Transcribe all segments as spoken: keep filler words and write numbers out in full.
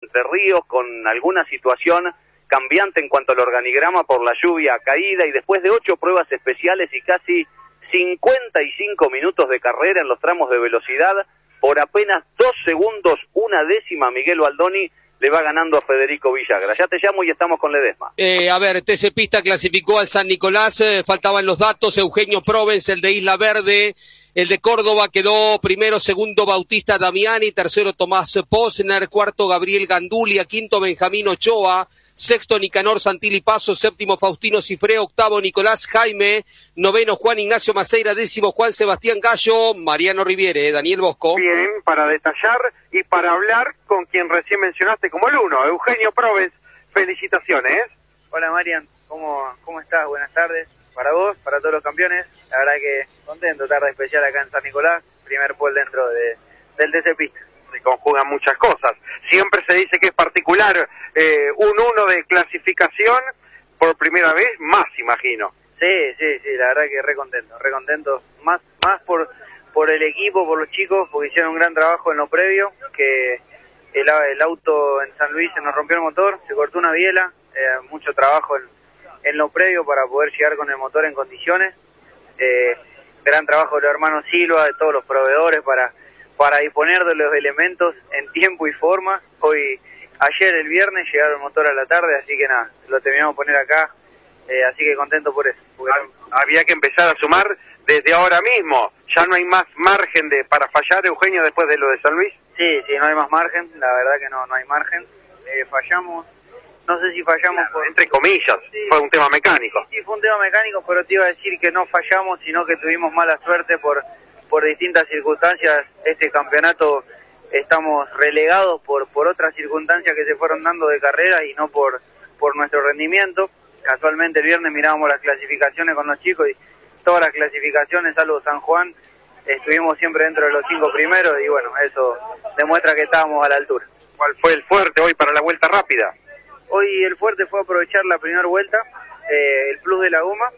de Ríos con alguna situación cambiante en cuanto al organigrama por la lluvia caída, y después de ocho pruebas especiales y casi cincuenta y cinco minutos de carrera en los tramos de velocidad, por apenas dos segundos, una décima, Miguel Baldoni le va ganando a Federico Villagra. Ya te llamo y estamos con Ledesma. Eh, a ver, T C Pista clasificó al San Nicolás, eh, faltaban los datos. Eugenio Provence, el de Isla Verde, el de Córdoba quedó primero, segundo Bautista Damiani, tercero Tomás Posner, cuarto Gabriel Gandulia, quinto Benjamín Ochoa, sexto Nicanor Santilli Paso, séptimo Faustino Cifré, octavo Nicolás Jaime, noveno Juan Ignacio Maceira, décimo Juan Sebastián Gallo, Mariano Riviere, Daniel Bosco. Bien, para detallar y para hablar con quien recién mencionaste como el uno, Eugenio Provence, felicitaciones. Hola Marian, ¿cómo, cómo estás? Buenas tardes. Para vos, para todos los campeones, la verdad que contento, tarde especial acá en San Nicolás, primer pole dentro de, del T C Pista. Se conjugan muchas cosas, siempre se dice que es particular, eh, un uno de clasificación, por primera vez, más imagino. Sí, sí, sí, la verdad que re contento, re contento, más, más por, por el equipo, por los chicos, porque hicieron un gran trabajo en lo previo, que el, el auto en San Luis se nos rompió el motor, se cortó una biela, eh, mucho trabajo en en lo previo para poder llegar con el motor en condiciones, eh, gran trabajo de los hermanos Silva, de todos los proveedores para, para disponer de los elementos en tiempo y forma. Hoy, ayer el viernes llegaron el motor a la tarde, así que nada, lo terminamos de poner acá, eh, así que contento por eso. Porque... Había que empezar a sumar desde ahora mismo, ya no hay más margen de para fallar, Eugenio, después de lo de San Luis. Sí, sí, no hay más margen, la verdad que no, no hay margen, eh, fallamos. No sé si fallamos por... Entre comillas, sí, fue un tema mecánico. Sí, fue un tema mecánico, pero te iba a decir que no fallamos, sino que tuvimos mala suerte por, por distintas circunstancias. Este campeonato estamos relegados por, por otras circunstancias que se fueron dando de carrera y no por, por nuestro rendimiento. Casualmente el viernes mirábamos las clasificaciones con los chicos y todas las clasificaciones, salvo San Juan, estuvimos siempre dentro de los cinco primeros y bueno, eso demuestra que estábamos a la altura. ¿Cuál fue el fuerte hoy para la vuelta rápida? Hoy el fuerte fue aprovechar la primera vuelta, eh, el plus de la goma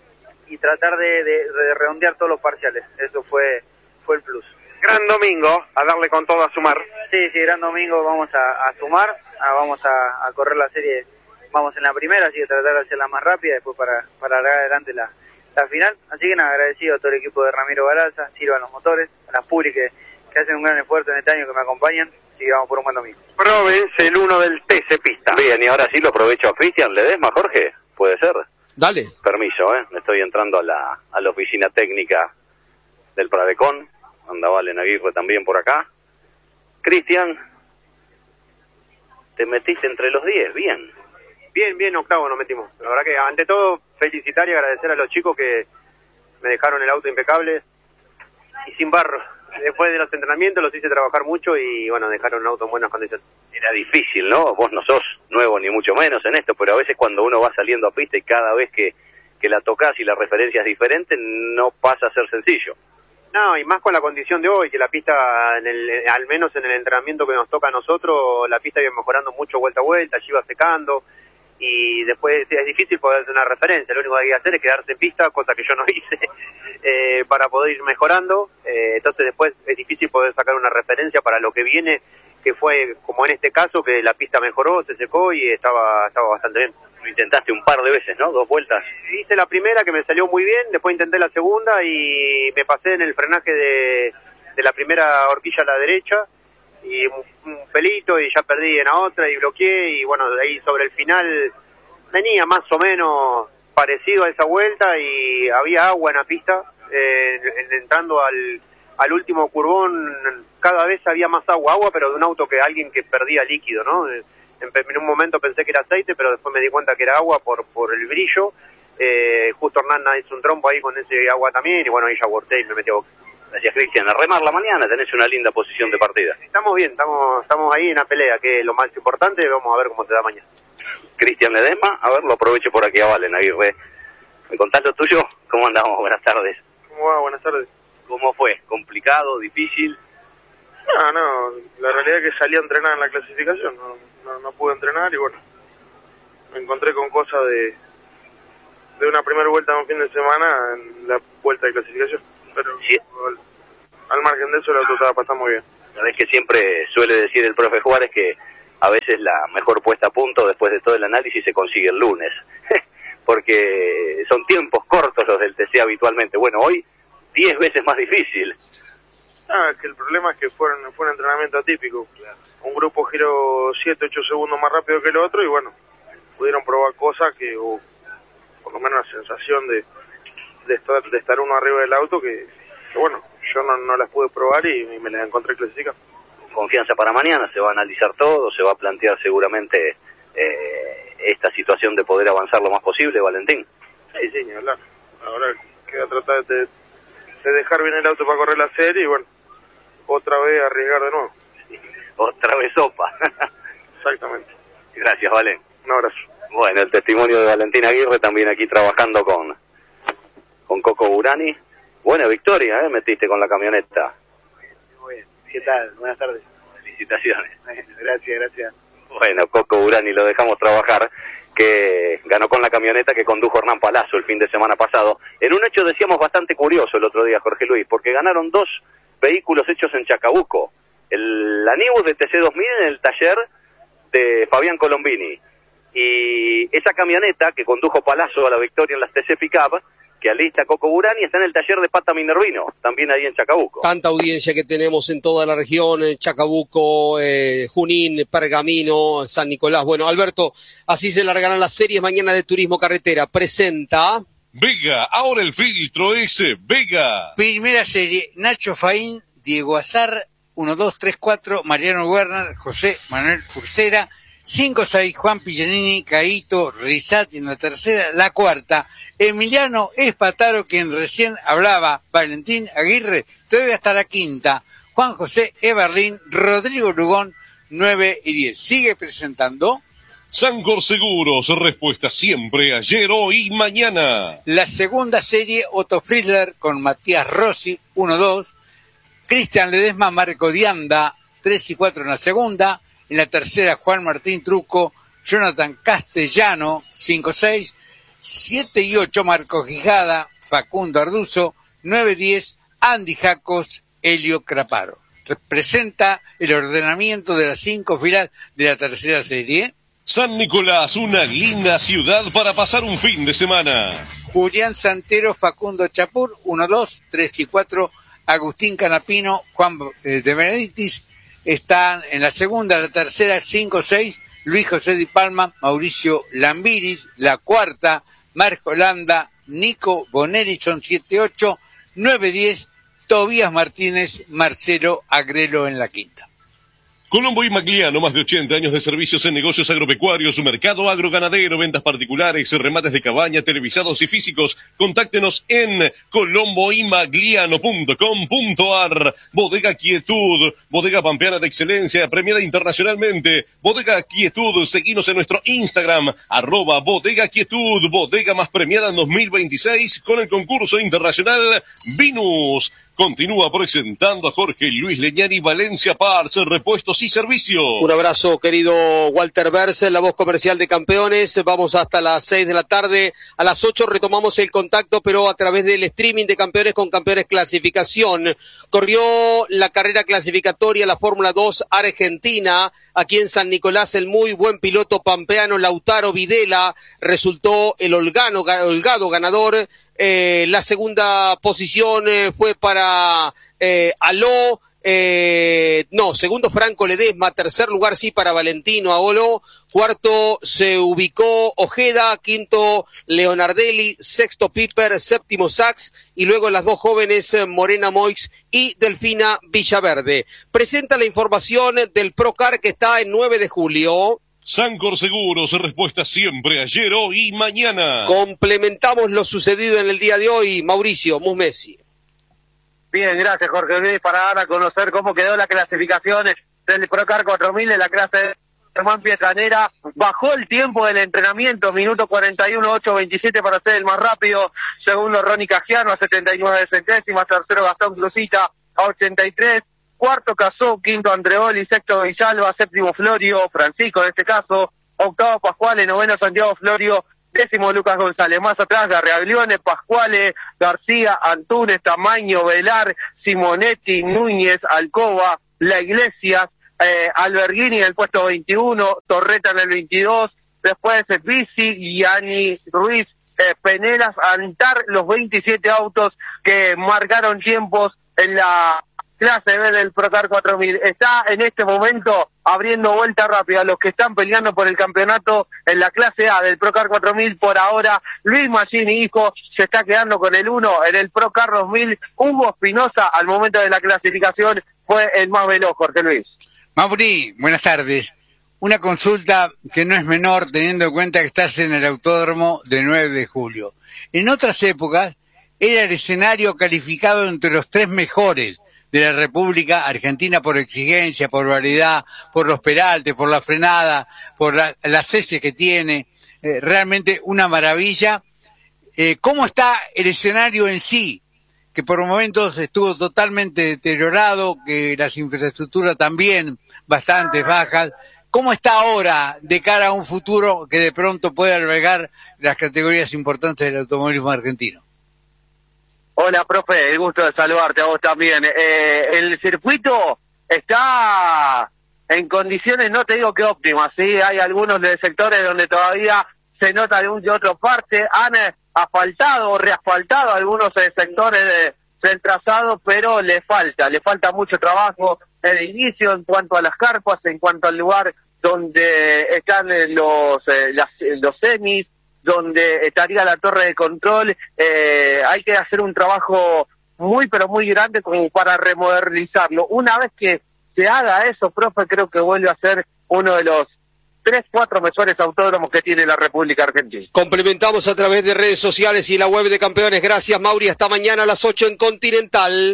y tratar de, de, de redondear todos los parciales. Eso fue fue el plus. Gran domingo, a darle con todo a sumar. Sí, sí, gran domingo, vamos a, a sumar, a, vamos a, a correr la serie, vamos en la primera, así que tratar de hacerla más rápida, después para, para largar adelante la, la final. Así que nada, agradecido a todo el equipo de Ramiro Balalza, Silva a los motores, a las Puri que, que hacen un gran esfuerzo en este año, que me acompañan. Y vamos por un buen domingo. Provence, el uno del T C Pista. Bien, y ahora sí lo aprovecho a Cristian Ledesma, Jorge, ¿puede ser? Dale. Permiso, ¿eh? Me estoy entrando a la, a la oficina técnica del Pradecon, anda Valen Aguirre también por acá. Cristian, te metiste entre los diez, bien. Bien, bien, octavo nos metimos. La verdad que, ante todo, felicitar y agradecer a los chicos que me dejaron el auto impecable y sin barro. Después de los entrenamientos los hice trabajar mucho y bueno, dejaron el auto en buenas condiciones. Era difícil, ¿no? Vos no sos nuevo ni mucho menos en esto, pero a veces cuando uno va saliendo a pista y cada vez que, que la tocas y la referencia es diferente, no pasa a ser sencillo. No, y más con la condición de hoy, que la pista, en el, al menos en el entrenamiento que nos toca a nosotros, la pista iba mejorando mucho vuelta a vuelta, allí iba secando, y después es difícil poder hacer una referencia. Lo único que hay que hacer es quedarse en pista, cosa que yo no hice, eh, para poder ir mejorando. Eh, entonces después es difícil poder sacar una referencia para lo que viene, que fue como en este caso, que la pista mejoró, se secó y estaba estaba bastante bien. Lo intentaste un par de veces, ¿no? Dos vueltas. Hice la primera, que me salió muy bien, después intenté la segunda y me pasé en el frenaje de, de la primera horquilla a la derecha, y un, un pelito y ya perdí en la otra y bloqueé, y bueno, de ahí sobre el final venía más o menos parecido a esa vuelta y había agua en la pista, eh, entrando al, al último curvón cada vez había más agua, agua pero de un auto que alguien que perdía líquido, ¿no? En, en un momento pensé que era aceite, pero después me di cuenta que era agua por, por el brillo. Eh, justo Hernán hizo un trompo ahí con ese agua también y bueno, ahí ya aborté y me metí a boca. Gracias, Cristian. A remar la mañana, tenés una linda posición de partida. Estamos bien, estamos estamos ahí en la pelea, que es lo más importante. Vamos a ver cómo se da mañana. Cristian Ledesma, a ver, lo aprovecho por aquí a Valen Aguirre. ¿Me contás lo tuyo? ¿Cómo andamos? Buenas tardes. ¿Cómo va? Buenas tardes. ¿Cómo fue? ¿Complicado? ¿Difícil? No, no, la realidad es que salí a entrenar en la clasificación, no, no, no pude entrenar y bueno, me encontré con cosas de, de una primera vuelta de un fin de semana en la vuelta de clasificación, pero sí. al, al margen de eso el auto estaba pasando muy bien. Sabés que siempre suele decir el profe Juárez que a veces la mejor puesta a punto después de todo el análisis se consigue el lunes, porque son tiempos cortos los del T C habitualmente. Bueno, hoy diez veces más difícil. Ah, que el problema es que fueron, fue un entrenamiento atípico. Claro. Un grupo giró siete, ocho segundos más rápido que el otro y bueno, pudieron probar cosas que, o por lo menos la sensación de, de, estar, de estar uno arriba del auto que, que bueno, yo no, no las pude probar y, y me las encontré clasificadas. Confianza para mañana, se va a analizar todo, se va a plantear seguramente eh, esta situación de poder avanzar lo más posible, Valentín. Sí, sí, ni hablar. Ahora queda tratar de, de dejar bien el auto para correr la serie y bueno, otra vez arriesgar de nuevo. Sí, otra vez sopa. Exactamente. Gracias, Valen. Un abrazo. Bueno, el testimonio de Valentín Aguirre, también aquí trabajando con, con Coco Burani. Buena victoria, ¿eh? Metiste con la camioneta. Muy bien. ¿Qué tal? Buenas tardes. Felicitaciones. Gracias, gracias. Bueno, Coco Burani lo dejamos trabajar, que ganó con la camioneta que condujo Hernán Palazzo el fin de semana pasado. En un hecho, decíamos, bastante curioso el otro día, Jorge Luis, porque ganaron dos vehículos hechos en Chacabuco. El Anibus de T C dos mil en el taller de Fabián Colombini. Y esa camioneta que condujo Palazzo a la victoria en las T C Pickup, que alista Coco Burani, está en el taller de Pata Minervino, también ahí en Chacabuco. Tanta audiencia que tenemos en toda la región, en Chacabuco, eh, Junín, Pergamino, San Nicolás. Bueno, Alberto, así se largarán las series mañana de Turismo Carretera. Presenta... Vega, ahora el filtro es Vega. Primera serie, Nacho Faín, Diego Azar, uno, dos, tres, cuatro, Mariano Werner, José Manuel Pulsera, cinco, seis, Juan Pillanini, Caíto, Rizati en la tercera, la cuarta, Emiliano Espataro, quien recién hablaba, Valentín Aguirre, todavía hasta la quinta, Juan José Eberlín, Rodrigo Lugón, nueve y diez. Sigue presentando... Sancor Seguros, respuesta siempre, ayer, hoy y mañana. La segunda serie, Otto Friedler con Matías Rossi, uno, dos, Cristian Ledesma, Marco Dianda, tres y cuatro en la segunda. En la tercera, Juan Martín Truco, Jonathan Castellano, cinco seis, siete y ocho, Marco Quijada, Facundo Arduzo, nueve diez, Andy Jacos, Helio Craparo. Representa el ordenamiento de las cinco filas de la tercera serie. San Nicolás, una linda ciudad para pasar un fin de semana. Julián Santero, Facundo Chapur, uno, dos, tres y cuatro, Agustín Canapino, Juan eh, de Benedictis. Están en la segunda, la tercera, cinco, seis, Luis José Di Palma, Mauricio Lambiris, la cuarta, Marco Landa, Nico Bonelli, son siete, ocho, nueve, diez, Tobías Martínez, Marcelo Agrelo en la quinta. Colombo y Magliano, más de ochenta años de servicios en negocios agropecuarios, mercado agroganadero, ventas particulares, remates de cabaña, televisados y físicos. Contáctenos en colombo y magliano punto com punto ar. Bodega Quietud, bodega pampeana de excelencia, premiada internacionalmente. Bodega Quietud, seguinos en nuestro Instagram, arroba Bodega Quietud, bodega más premiada en dos mil veintiséis con el concurso internacional Vinus. Continúa presentando a Jorge Luis Leñani, Valencia Parts, repuestos y servicios. Un abrazo, querido Walter Berce, la voz comercial de Campeones. Vamos hasta las seis de la tarde. A las ocho retomamos el contacto, pero a través del streaming de Campeones con Campeones Clasificación. Corrió la carrera clasificatoria, la Fórmula dos Argentina. Aquí en San Nicolás, el muy buen piloto pampeano Lautaro Videla resultó el holgano, holgado ganador. Eh, la segunda posición eh, fue para eh, Aló, eh, no, segundo Franco Ledesma, tercer lugar sí para Valentino Aolo, cuarto se ubicó Ojeda, quinto Leonardelli, sexto Piper, séptimo Sachs y luego las dos jóvenes Morena Moix y Delfina Villaverde. Presenta la información del Procar que está en nueve de julio. Sancor Seguros, respuesta siempre, ayer, hoy y mañana. Complementamos lo sucedido en el día de hoy, Mauricio Musmesi. Bien, gracias Jorge Luis, para dar a conocer cómo quedó la clasificación del Procar cuatro mil de la clase de Germán Pietranera. Bajó el tiempo del entrenamiento, minuto cuarenta y uno, ocho veintisiete para ser el más rápido. Segundo Ronnie Cagiano a setenta y nueve centésimas, tercero Gastón Cruzita a ochenta y tres. Cuarto Casó, quinto Andreoli, sexto Villalba, séptimo Florio, Francisco en este caso, octavo Pascuale, noveno Santiago Florio, décimo Lucas González. Más atrás Garraglione, Pascuale, García, Antunes, Tamaño, Velar, Simonetti, Núñez, Alcoba, La Iglesias, eh, Alberghini en el puesto veintiuno, Torreta en el veintidós, después eh, Bici, Gianni Ruiz, eh, Penelas, Antar, los veintisiete autos que marcaron tiempos en la clase B del Procar cuatro mil. Está en este momento abriendo vuelta rápida los que están peleando por el campeonato en la clase A del Procar cuatro mil. Por ahora, Luis Machini, hijo, se está quedando con el uno en el Procar dos mil. Hugo Espinosa, al momento de la clasificación, fue el más veloz, Jorge Luis. Mauri, buenas tardes. Una consulta que no es menor, teniendo en cuenta que estás en el autódromo de nueve de julio. En otras épocas, era el escenario calificado entre los tres mejores de la República Argentina por exigencia, por variedad, por los peraltes, por la frenada, por la, la cese que tiene, eh, realmente una maravilla. Eh, ¿Cómo está el escenario en sí? Que por momentos estuvo totalmente deteriorado, que las infraestructuras también bastante bajas. ¿Cómo está ahora de cara a un futuro que de pronto puede albergar las categorías importantes del automovilismo argentino? Hola, profe, el gusto de saludarte, a vos también. Eh, el circuito está en condiciones, no te digo que óptimas, ¿sí? Hay algunos de sectores donde todavía se nota de un y otro parte, han eh, asfaltado o reasfaltado algunos eh, sectores de, del trazado, pero le falta, le falta mucho trabajo en el inicio en cuanto a las carpas, en cuanto al lugar donde están eh, los, eh, las, los semis, donde estaría la torre de control. Eh, hay que hacer un trabajo muy pero muy grande como para remodernizarlo. Una vez que se haga eso, profe, creo que vuelve a ser uno de los tres, cuatro mejores autódromos que tiene la República Argentina. Complementamos a través de redes sociales y la web de Campeones. Gracias, Mauri. Hasta mañana a las ocho en Continental.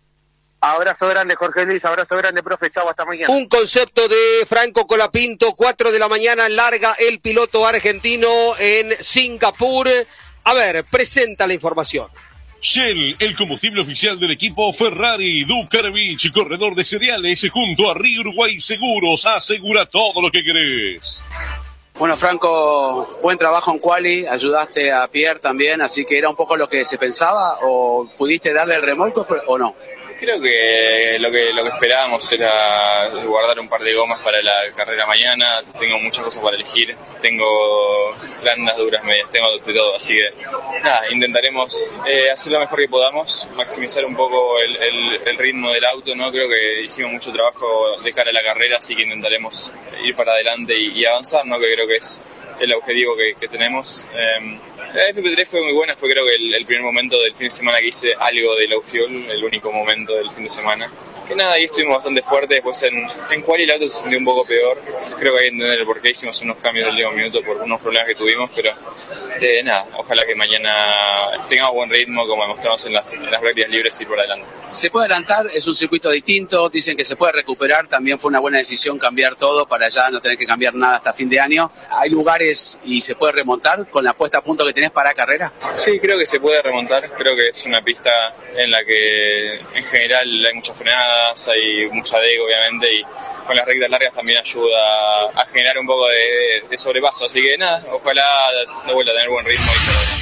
Abrazo grande, Jorge Luis, abrazo grande, profe, chau, hasta mañana. Un concepto de Franco Colapinto, cuatro de la mañana, larga el piloto argentino en Singapur. A ver, presenta la información. Shell, el combustible oficial del equipo Ferrari. Ducarevich, corredor de cereales, junto a Río Uruguay Seguros, asegura todo lo que querés. Bueno, Franco, buen trabajo en quali, ayudaste a Pierre también, así que era un poco lo que se pensaba, o pudiste darle el remolco o no. Creo que lo que lo que esperábamos era guardar un par de gomas para la carrera mañana. Tengo muchas cosas para elegir, tengo blandas, duras, medias, tengo de todo, así que nada, intentaremos eh, hacer lo mejor que podamos, maximizar un poco el, el, el ritmo del auto, ¿no? Creo que hicimos mucho trabajo de cara a la carrera, así que intentaremos ir para adelante y, y avanzar, ¿no? Que creo que es el objetivo que, que tenemos. Eh, la F P tres fue muy buena, fue creo que el, el primer momento del fin de semana que hice algo de low fuel, el único momento del fin de semana. Que nada, ahí estuvimos bastante fuertes, después en, en quali el auto se sintió un poco peor. Creo que hay que entender el por qué hicimos unos cambios del último minuto por unos problemas que tuvimos, pero eh, nada, ojalá que mañana tengamos buen ritmo como demostramos en las, en las prácticas libres y ir por adelante. Se puede adelantar, es un circuito distinto, dicen que se puede recuperar, también fue una buena decisión cambiar todo para ya no tener que cambiar nada hasta fin de año. ¿Hay lugares y se puede remontar con la puesta a punto que tenés para carrera? Sí, creo que se puede remontar, creo que es una pista en la que en general hay muchas frenadas, hay mucha dego obviamente y con las rectas largas también ayuda a generar un poco de, de sobrepaso, así que nada, ojalá de vuelta a tener buen ritmo y todo.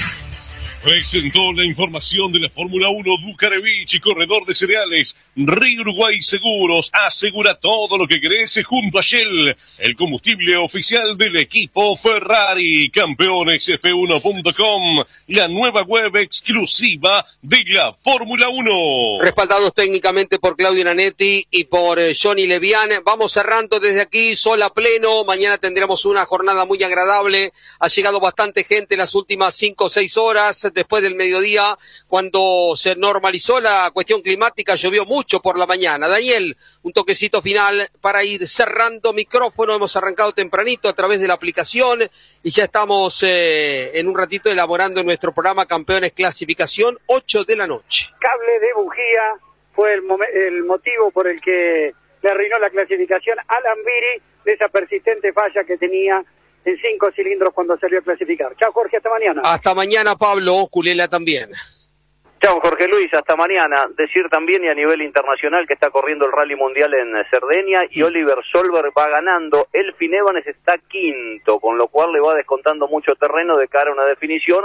Presentó la información de la Fórmula uno Ducarevich y corredor de cereales. Río Uruguay Seguros asegura todo lo que crece junto a Shell, el combustible oficial del equipo Ferrari. Campeones F uno punto com, la nueva web exclusiva de la Fórmula uno. Respaldados técnicamente por Claudio Nanetti y por eh, Johnny Levian. Vamos cerrando desde aquí, sol a pleno. Mañana tendremos una jornada muy agradable. Ha llegado bastante gente en las últimas cinco o seis horas. Después del mediodía, cuando se normalizó la cuestión climática, llovió mucho por la mañana. Daniel, un toquecito final para ir cerrando micrófono. Hemos arrancado tempranito a través de la aplicación y ya estamos eh, en un ratito elaborando nuestro programa Campeones Clasificación, ocho de la noche. Cable de bujía fue el, mom- el motivo por el que le arruinó la clasificación a Lambiri de esa persistente falla que tenía en cinco cilindros cuando salió a clasificar. Chao, Jorge, hasta mañana. Hasta mañana, Pablo, Culela también. Chao, Jorge Luis, hasta mañana. Decir también y a nivel internacional que está corriendo el Rally Mundial en Cerdeña y Oliver Solberg va ganando. El Finevanes está quinto, con lo cual le va descontando mucho terreno de cara a una definición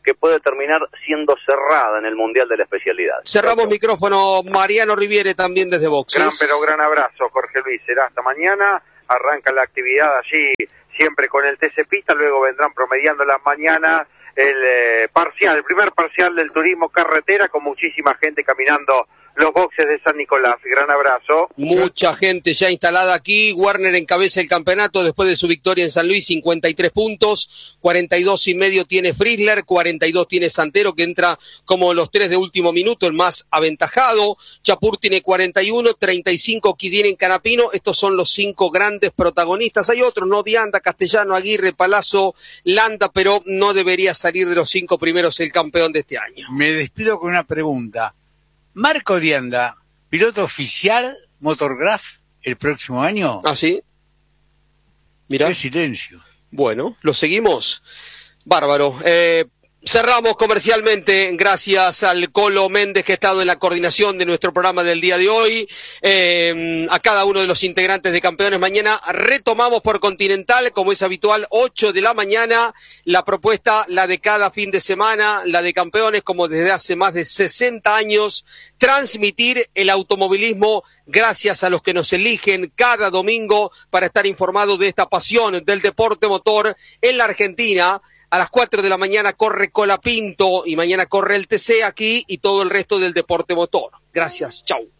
que puede terminar siendo cerrada en el Mundial de la Especialidad. Cerramos micrófono, Mariano Riviere también desde Boxes. Gran pero gran abrazo, Jorge Luis. Será hasta mañana. Arranca la actividad allí siempre con el T C Pista, luego vendrán promediando las mañanas el eh, parcial, el primer parcial del turismo carretera con muchísima gente caminando los boxes de San Nicolás. Gran abrazo. Mucha gente ya instalada aquí. Werner encabeza el campeonato después de su victoria en San Luis, cincuenta y tres puntos, cuarenta y dos y medio tiene Frizzler, cuarenta y dos tiene Santero, que entra como los tres de último minuto, el más aventajado. Chapur tiene cuarenta y uno, treinta y cinco Quidín en Canapino. Estos son los cinco grandes protagonistas. Hay otros, ¿no? Dianda, Castellano, Aguirre, Palazzo, Landa, pero no debería salir de los cinco primeros el campeón de este año. Me despido con una pregunta. Marco Dianda, piloto oficial Motorgraph el próximo año. ¿Ah, sí? Mira. Qué silencio. Bueno, lo seguimos. Bárbaro. Eh, cerramos comercialmente, gracias al Colo Méndez que ha estado en la coordinación de nuestro programa del día de hoy. Eh, a cada uno de los integrantes de Campeones. Mañana retomamos por Continental, como es habitual, ocho de la mañana. La propuesta, la de cada fin de semana, la de Campeones, como desde hace más de sesenta años, transmitir el automovilismo gracias a los que nos eligen cada domingo para estar informados de esta pasión del deporte motor en la Argentina. A las cuatro de la mañana corre Colapinto y mañana corre el T C aquí y todo el resto del deporte motor. Gracias, chau.